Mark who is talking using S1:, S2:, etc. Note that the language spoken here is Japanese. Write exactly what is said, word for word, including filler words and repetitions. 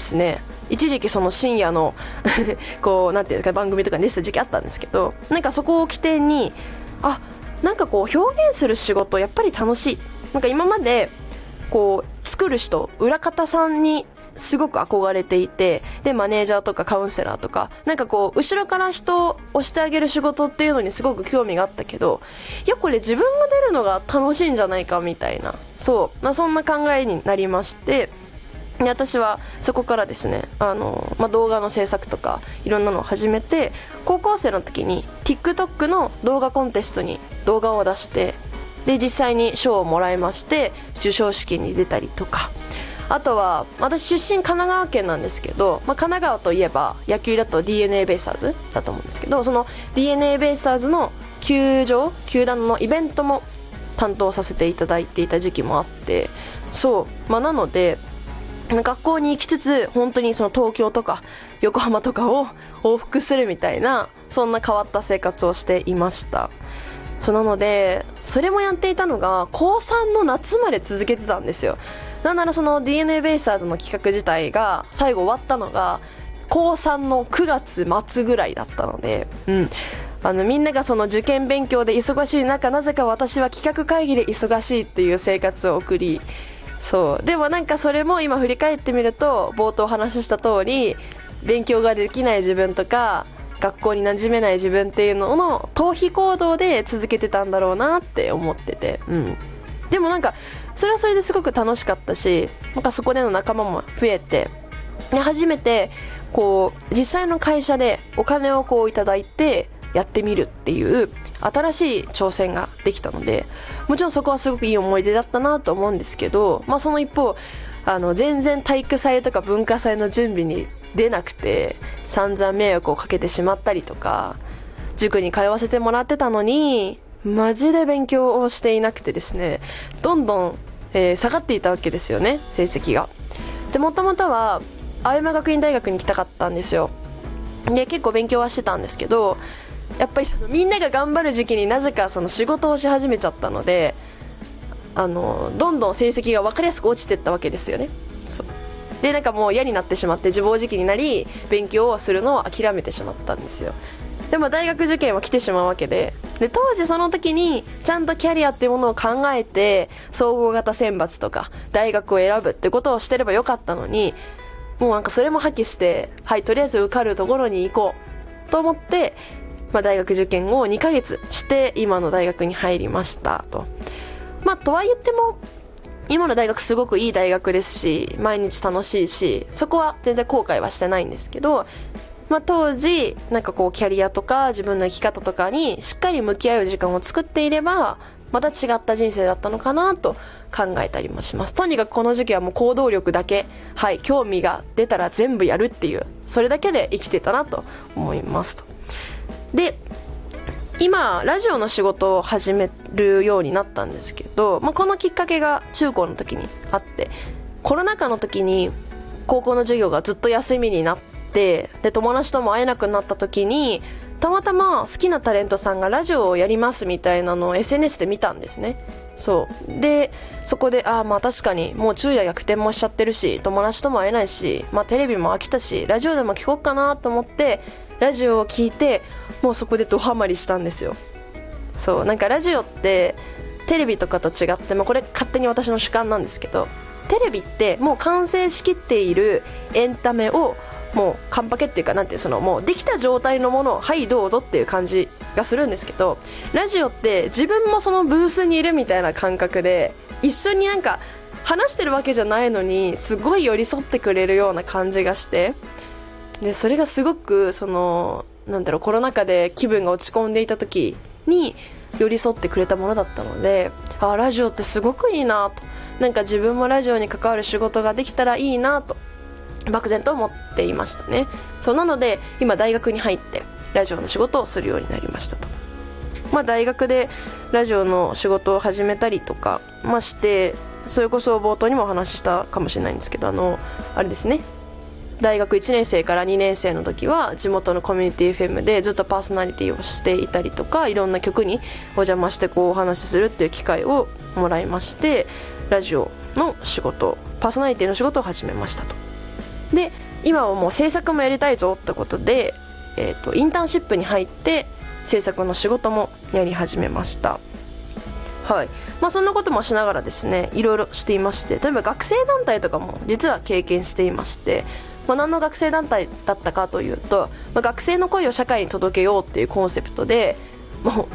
S1: ですね、一時期その深夜のこうなんていうか番組とかに出てた時期あったんですけど、なんかそこを起点に、あ、なんかこう表現する仕事やっぱり楽しい。なんか今までこう作る人、裏方さんにすごく憧れていて、でマネージャーとかカウンセラーとか、なんかこう後ろから人を押してあげる仕事っていうのにすごく興味があったけど、いやこれ自分が出るのが楽しいんじゃないかみたいな、そう、まあ、そんな考えになりまして、で私はそこからですね、あの、まあ、動画の制作とかいろんなのを始めて、高校生の時に TikTok の動画コンテストに動画を出して、で実際に賞をもらいまして、授賞式に出たりとか、あとは私出身神奈川県なんですけど、まあ、神奈川といえば野球だと ディーエヌエー ベイスターズだと思うんですけど、その ディーエヌエー ベイスターズの球場球団のイベントも担当させていただいていた時期もあって、そう、まあ、なので学校に行きつつ本当にその東京とか横浜とかを往復するみたいな、そんな変わった生活をしていました。そうなのでそれもやっていたのがこうさんの夏まで続けてたんですよ。なんならその ディーエヌエー ベイスターズの企画自体が最後終わったのがこうさんのくがつ末ぐらいだったので、うん、あのみんながその受験勉強で忙しい中、なぜか私は企画会議で忙しいっていう生活を送り、そうでもなんかそれも今振り返ってみると、冒頭話した通り勉強ができない自分とか学校に馴染めない自分っていうのの逃避行動で続けてたんだろうなって思ってて、うん、でもなんかそれはそれですごく楽しかったし、なんかそこでの仲間も増えて、で初めてこう実際の会社でお金をこういただいてやってみるっていう新しい挑戦ができたので、もちろんそこはすごくいい思い出だったなと思うんですけど、まあ、その一方あの全然体育祭とか文化祭の準備に出なくて散々迷惑をかけてしまったりとか、塾に通わせてもらってたのにマジで勉強をしていなくてですね、どんどん、えー、下がっていたわけですよね、成績が。でもともとは青山学院大学に行きたかったんですよ。で結構勉強はしてたんですけど、やっぱりそのみんなが頑張る時期になぜかその仕事をし始めちゃったので、あのどんどん成績が分かりやすく落ちていったわけですよね。そうでなんかもう嫌になってしまって自暴自棄になり、勉強をするのを諦めてしまったんですよ。でも大学受験は来てしまうわけで、で当時その時にちゃんとキャリアっていうものを考えて総合型選抜とか大学を選ぶってことをしてればよかったのに、もうなんかそれも破棄して、はいとりあえず受かるところに行こうと思って、まあ、大学受験をにかげつして今の大学に入りましたと。まあとは言っても今の大学すごくいい大学ですし、毎日楽しいし、そこは全然後悔はしてないんですけど、まあ、当時なんかこうキャリアとか自分の生き方とかにしっかり向き合う時間を作っていればまた違った人生だったのかなと考えたりもします。とにかくこの時期はもう行動力だけ、はい、興味が出たら全部やるっていう、それだけで生きてたなと思いますと。で今ラジオの仕事を始めるようになったんですけど、まあ、このきっかけが中高の時にあって、コロナ禍の時に高校の授業がずっと休みになって、で友達とも会えなくなった時にたまたま好きなタレントさんがラジオをやりますみたいなのを エスエヌエス で見たんですね。そうでそこでああまあ確かにもう昼夜逆転もしちゃってるし、友達とも会えないし、まあテレビも飽きたし、ラジオでも聞こうかなと思ってラジオを聞いて、もうそこでドハマりしたんですよ。そうなんかラジオってテレビとかと違って、まあ、これ勝手に私の主観なんですけど、テレビってもう完成しきっているエンタメをもうカンパケっていうかなんていう、そのもうできた状態のものをはいどうぞっていう感じがするんですけど、ラジオって自分もそのブースにいるみたいな感覚で一緒になんか話してるわけじゃないのにすごい寄り添ってくれるような感じがして、でそれがすごくそのなんだろう、コロナ禍で気分が落ち込んでいた時に寄り添ってくれたものだったので、あラジオってすごくいいなと、なんか自分もラジオに関わる仕事ができたらいいなと漠然と思っていましたね。そうなので今大学に入ってラジオの仕事をするようになりましたと。まあ大学でラジオの仕事を始めたりとかまして、それこそ冒頭にもお話ししたかもしれないんですけど、あのあれですね、大学いちねん生からにねん生の時は地元のコミュニティ エフエム でずっとパーソナリティをしていたりとか、いろんな曲にお邪魔してこうお話しするっていう機会をもらいまして、ラジオの仕事、パーソナリティの仕事を始めましたと。で今はもう制作もやりたいぞってことで、えーと、インターンシップに入って制作の仕事もやり始めました。はい、まあ、そんなこともしながらですね、いろいろしていまして、例えば学生団体とかも実は経験していまして、まあ、何の学生団体だったかというと、まあ、学生の声を社会に届けようっていうコンセプトで、もう